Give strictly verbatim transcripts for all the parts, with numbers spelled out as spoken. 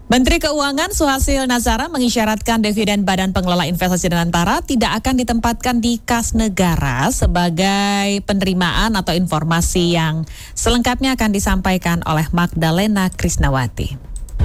Menteri Keuangan Suhasil Nazara mengisyaratkan dividen Badan Pengelola Investasi Danantara tidak akan ditempatkan di kas negara sebagai penerimaan atau informasi yang selengkapnya akan disampaikan oleh Magdalena Krisnawati.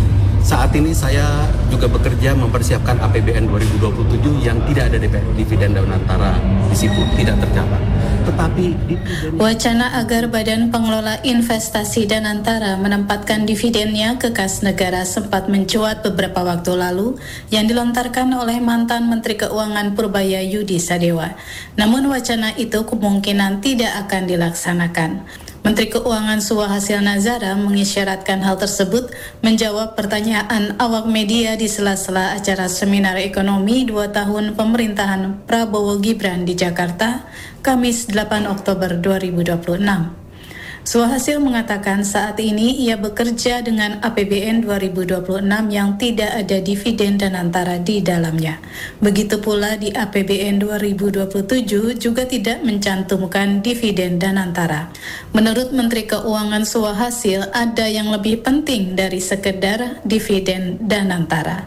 Saat ini saya juga bekerja mempersiapkan A P B N dua ribu dua puluh tujuh yang tidak ada dividen Danantara di situ, tidak tercatat. Tetapi dividen... Wacana agar Badan Pengelola Investasi Danantara menempatkan dividennya ke kas negara sempat mencuat beberapa waktu lalu yang dilontarkan oleh mantan Menteri Keuangan Purbaya Yudi Sadewa. Namun wacana itu kemungkinan tidak akan dilaksanakan. Menteri Keuangan Suhasil Nazara mengisyaratkan hal tersebut menjawab pertanyaan awak media di sela-sela acara seminar ekonomi dua tahun pemerintahan Prabowo Gibran di Jakarta, Kamis delapan Oktober dua ribu dua puluh enam. Suhasil mengatakan saat ini ia bekerja dengan A P B N dua ribu dua puluh enam yang tidak ada dividen Danantara di dalamnya. Begitu pula di A P B N dua ribu dua puluh tujuh juga tidak mencantumkan dividen Danantara. Menurut Menteri Keuangan Suhasil, ada yang lebih penting dari sekedar dividen Danantara.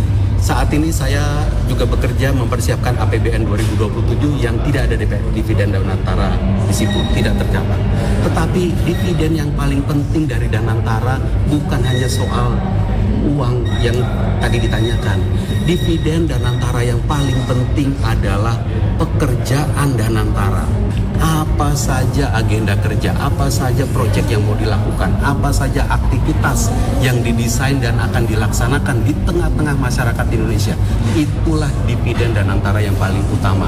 Saat ini saya juga bekerja mempersiapkan A P B N dua ribu dua puluh tujuh yang tidak ada dividen Danantara di situ, tidak tercatat. Tetapi dividen yang paling penting dari Danantara bukan hanya soal uang yang tadi ditanyakan. Dividen Danantara yang paling penting adalah pekerjaan Danantara. Apa saja agenda kerja, apa saja proyek yang mau dilakukan, apa saja aktivitas yang didesain dan akan dilaksanakan di tengah-tengah masyarakat Indonesia. Itulah dividen Danantara yang paling utama.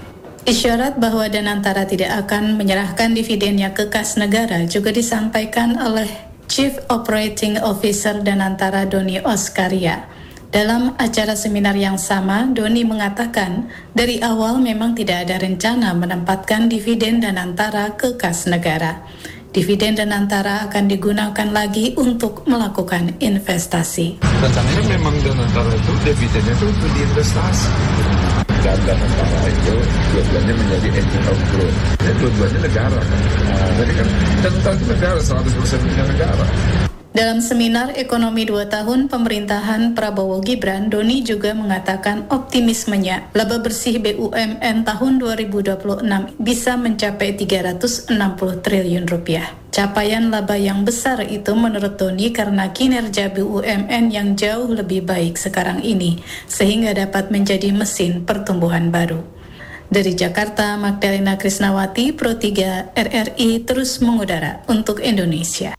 Isyarat bahwa Danantara tidak akan menyerahkan dividennya ke kas negara juga disampaikan oleh Chief Operating Officer Danantara Doni Oskaria. Dalam acara seminar yang sama, Doni mengatakan dari awal memang tidak ada rencana menempatkan dividen Danantara ke kas negara. Dividen Danantara akan digunakan lagi untuk melakukan investasi. Rencananya memang Danantara itu dividennya itu untuk diinvestasi. Dan Danantara itu dua-duanya menjadi engine of growth. Ya, dua-duanya negara kan. Nah, jadi kan Danantara itu negara, seratus persen punya negara. Dalam seminar ekonomi dua tahun pemerintahan Prabowo Gibran, Doni juga mengatakan optimismenya laba bersih B U M N tahun dua ribu dua puluh enam bisa mencapai tiga ratus enam puluh triliun rupiah. Capaian laba yang besar itu menurut Doni karena kinerja B U M N yang jauh lebih baik sekarang ini, sehingga dapat menjadi mesin pertumbuhan baru. Dari Jakarta, Magdalena Krisnawati, Pro tiga R R I terus mengudara untuk Indonesia.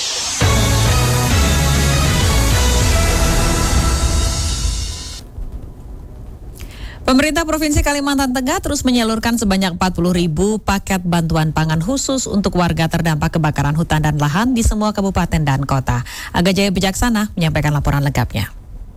Pemerintah Provinsi Kalimantan Tengah terus menyalurkan sebanyak empat puluh ribu paket bantuan pangan khusus untuk warga terdampak kebakaran hutan dan lahan di semua kabupaten dan kota. Aga Jaya Bijaksana menyampaikan laporan lengkapnya.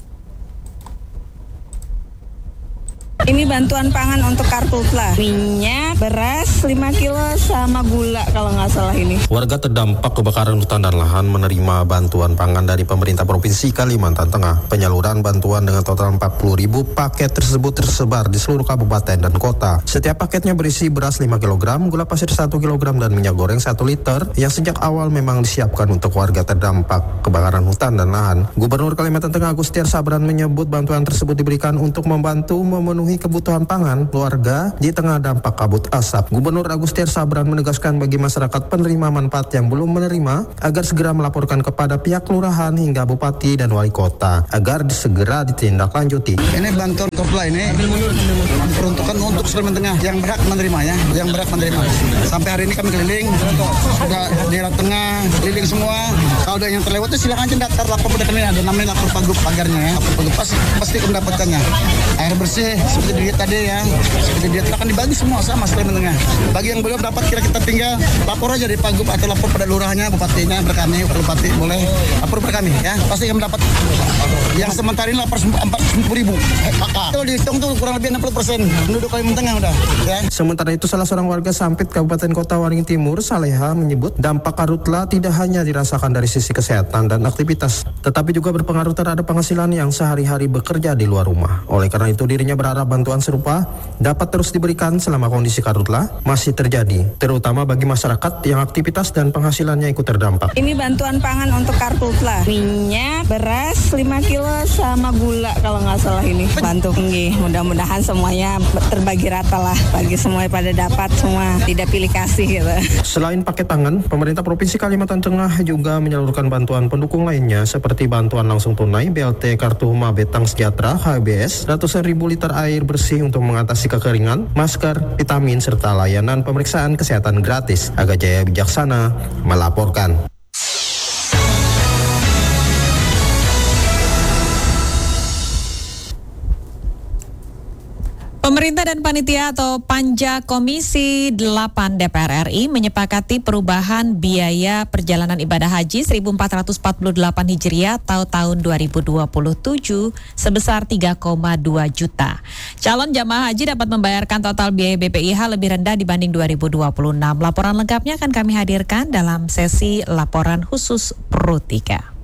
Ini bantuan pangan untuk karhutla, minyak, beras lima kilo sama gula kalau nggak salah ini. Warga terdampak kebakaran hutan dan lahan menerima bantuan pangan dari pemerintah Provinsi Kalimantan Tengah. Penyaluran bantuan dengan total empat puluh ribu paket tersebut tersebar di seluruh kabupaten dan kota. Setiap paketnya berisi beras lima kilogram, gula pasir satu kilogram, dan minyak goreng satu liter yang sejak awal memang disiapkan untuk warga terdampak kebakaran hutan dan lahan. Gubernur Kalimantan Tengah Agustiar Sabran menyebut bantuan tersebut diberikan untuk membantu memenuhi kebutuhan pangan keluarga di tengah dampak kabut asap. Gubernur Agustiar Sabran menegaskan bagi masyarakat penerima manfaat yang belum menerima agar segera melaporkan kepada pihak kelurahan hingga bupati dan wali kota agar segera ditindaklanjuti. Ini bantuan kopla ini diperuntukkan untuk Kalimantan Tengah yang berhak menerimanya, yang berhak menerima. Sampai hari ini kami keliling, sudah daerah tengah, keliling semua. Kalau ada yang terlewat itu silakan aja daftar lapor pada kami, ada namanya lapor pagub pagarnya ya, lapor pagub pasti pasti mendapatkannya. Air bersih seperti dia tadi ya, seperti dia akan dibagi semua sama Kalimantan Tengah. Bagi yang belum dapat kira kita tinggal lapor aja di pagub atau lapor pada lurahnya, bupatinya, ber kami, bupati boleh lapor pada kami ya. Pasti yang mendapat. Yang sementara ini lapor empat puluh ribu. Kalau dihitung tuh kurang lebih enam puluh persen penduduk Kalimantan Tengah udah. Ya. Sementara itu salah seorang warga Sampit Kabupaten Kota Waringin Timur, Saleha, menyebut dampak karhutla tidak hanya dirasakan dari sisi kesehatan dan aktivitas tetapi juga berpengaruh terhadap penghasilan yang sehari-hari bekerja di luar rumah. Oleh karena itu dirinya berharap bantuan serupa dapat terus diberikan selama kondisi karhutlah masih terjadi, terutama bagi masyarakat yang aktivitas dan penghasilannya ikut terdampak. Ini bantuan pangan untuk karhutlah, minyak, beras lima kilo sama gula kalau nggak salah ini. Bantu nggih, mudah-mudahan semuanya terbagi rata lah, bagi semua pada dapat, semua tidak pilih kasih gitu. Selain paket pangan, pemerintah Provinsi Kalimantan Tengah juga menyalurkan bantuan pendukung lainnya seperti bantuan langsung tunai, B L T Kartu Huma Betang Sejahtera H B S, ratusan ribu liter air bersih untuk mengatasi kekeringan, masker, vitamin, serta layanan pemeriksaan kesehatan gratis. Aga Jaya Bijaksana melaporkan. Pemerintah dan panitia atau Panja Komisi delapan D P R R I menyepakati perubahan biaya perjalanan ibadah haji seribu empat ratus empat puluh delapan Hijriah atau tahun dua ribu dua puluh tujuh sebesar tiga koma dua juta. Calon jamaah haji dapat membayarkan total biaya B P I H lebih rendah dibanding dua ribu dua puluh enam. Laporan lengkapnya akan kami hadirkan dalam sesi laporan khusus Pro tiga.